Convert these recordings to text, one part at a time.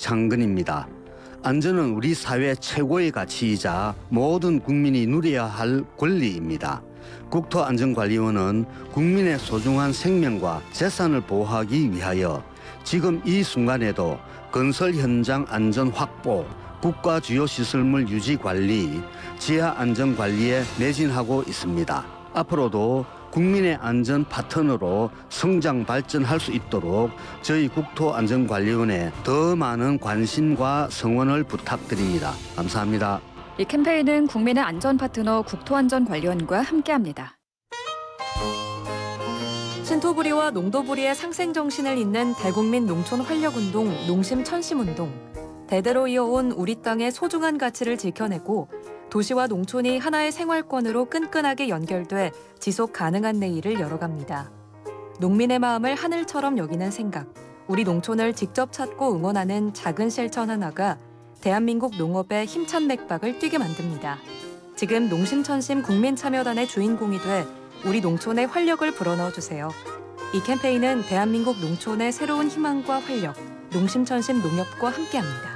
장근입니다. 안전은 우리 사회 최고의 가치이자 모든 국민이 누려야 할 권리입니다. 국토안전관리원은 국민의 소중한 생명과 재산을 보호하기 위하여 지금 이 순간에도 건설 현장 안전 확보, 국가 주요 시설물 유지 관리, 지하 안전 관리에 매진하고 있습니다. 앞으로도 국민의 안전 파트너로 성장 발전할 수 있도록 저희 국토안전관리원에 더 많은 관심과 성원을 부탁드립니다. 감사합니다. 이 캠페인은 국민의 안전 파트너 국토안전관리원과 함께합니다. 신토부리와 농도부리의 상생정신을 잇는 대국민 농촌 활력운동 농심천심운동. 대대로 이어온 우리 땅의 소중한 가치를 지켜내고 도시와 농촌이 하나의 생활권으로 끈끈하게 연결돼 지속 가능한 내일을 열어갑니다. 농민의 마음을 하늘처럼 여기는 생각, 우리 농촌을 직접 찾고 응원하는 작은 실천 하나가 대한민국 농업의 힘찬 맥박을 뛰게 만듭니다. 지금 농심천심 국민참여단의 주인공이 돼 우리 농촌의 활력을 불어넣어 주세요. 이 캠페인은 대한민국 농촌의 새로운 희망과 활력, 농심천심 농협과 함께합니다.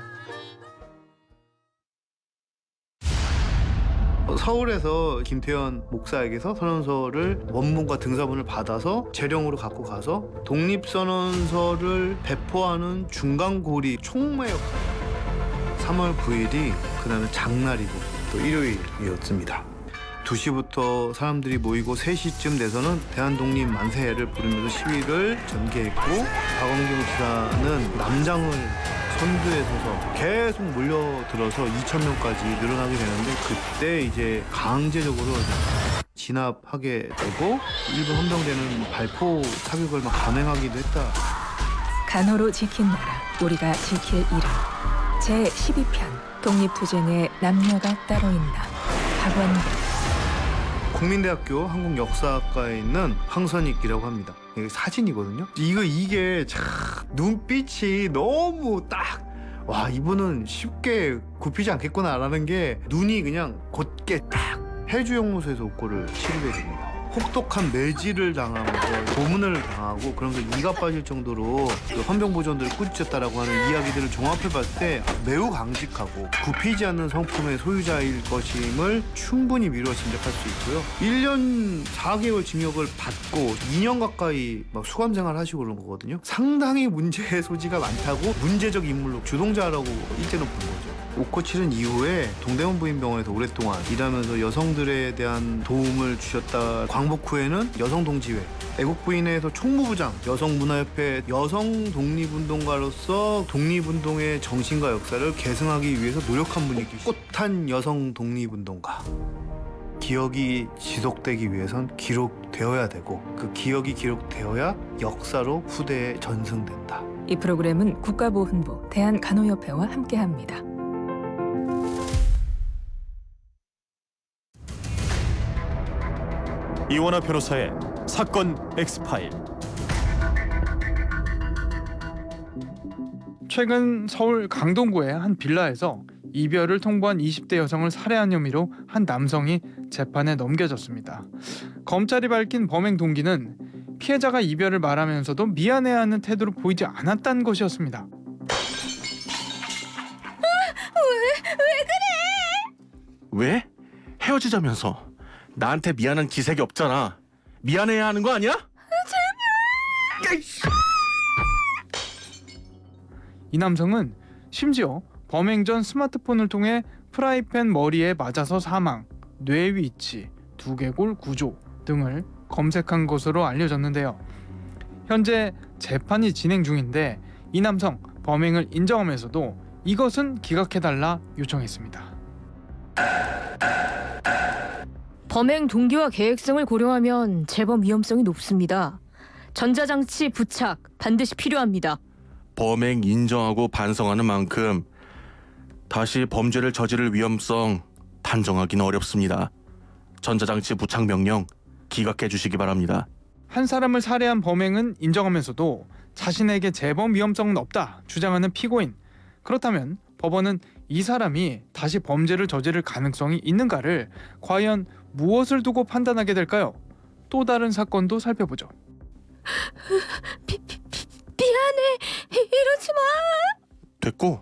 서울에서 김태현 목사에게서 선언서를 원문과 등사본을 받아서 재령으로 갖고 가서 독립선언서를 배포하는 중간고리 총매역 3월 9일이 그날은 장날이고 또 일요일이었습니다. 2시부터 사람들이 모이고 3시쯤 돼서는 대한독립 만세를 부르면서 시위를 전개했고 박원경 지사는 남장을 선두에 서서 계속 몰려들어서 2,000명까지 늘어나게 되는데 그때 이제 강제적으로 진압하게 되고 일부 헌병대는 발포 사격을 막 감행하기도 했다. 간호로 지킨 나라, 우리가 지킬 이름. 제12편 독립투쟁에 남녀가 따로 있나. 박완경. 국민대학교 한국역사학과에 있는 황선익이라고 합니다. 이게 사진이거든요. 이게 참 눈빛이 너무 딱 와 이분은 쉽게 굽히지 않겠구나라는 게 눈이 그냥 곧게 딱 해주영무소에서 옥고를 치르게 됩니다. 혹독한 매질을 당하면서 고문을 당하고 그러면서 이가 빠질 정도로 그 헌병보존들을 꾸짖었다라고 하는 이야기들을 종합해봤을 때 매우 강직하고 굽히지 않는 성품의 소유자일 것임을 충분히 미루어 짐작할 수 있고요. 1년 4개월 징역을 받고 2년 가까이 막 수감생활 하시고 그런 거거든요. 상당히 문제의 소지가 많다고 문제적 인물로 주동자라고 일제는 본 거죠. 옥고 치른 이후에 동대문 부인병원에서 오랫동안 일하면서 여성들에 대한 도움을 주셨다. 광복 후에는 여성동지회, 애국부인회에서 총무부장, 여성문화협회 여성 독립운동가로서 독립운동의 정신과 역사를 계승하기 위해서 노력한 분이 계시죠. 꽃한 여성 독립운동가. 기억이 지속되기 위해선 기록되어야 되고 그 기억이 기록되어야 역사로 후대에 전승된다. 이 프로그램은 국가보훈부 대한간호협회와 함께합니다. 이원화 변호사의 사건 X파일. 최근 서울 강동구의 한 빌라에서 이별을 통보한 20대 여성을 살해한 혐의로 한 남성이 재판에 넘겨졌습니다. 검찰이 밝힌 범행 동기는 피해자가 이별을 말하면서도 미안해하는 태도를 보이지 않았다는 것이었습니다. 왜 그래? 왜? 헤어지자면서 나한테 미안한 기색이 없잖아. 미안해야 하는 거 아니야? 제발. 이 남성은 심지어 범행 전 스마트폰을 통해 프라이팬 머리에 맞아서 사망, 뇌 위치, 두개골 구조 등을 검색한 것으로 알려졌는데요. 현재 재판이 진행 중인데 이 남성 범행을 인정하면서도 이것은 기각해달라 요청했습니다. 범행 동기와 계획성을 고려하면 재범 위험성이 높습니다. 전자장치 부착 반드시 필요합니다. 범행 인정하고 반성하는 만큼 다시 범죄를 저지를 위험성 판정하기는 어렵습니다. 전자장치 부착 명령 기각해 주시기 바랍니다. 한 사람을 살해한 범행은 인정하면서도 자신에게 재범 위험성은 없다 주장하는 피고인. 그렇다면 법원은 이 사람이 다시 범죄를 저지를 가능성이 있는가를 과연 무엇을 두고 판단하게 될까요? 또 다른 사건도 살펴보죠. 미안해. 이러지 마. 됐고